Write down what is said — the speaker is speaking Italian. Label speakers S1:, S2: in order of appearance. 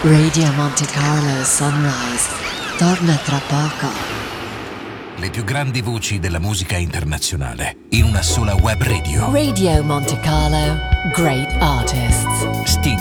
S1: Radio Monte Carlo Sunrise torna tra poco.
S2: Le più grandi voci della musica internazionale in una sola web radio.
S1: Radio Monte Carlo, great artists.
S2: Sting,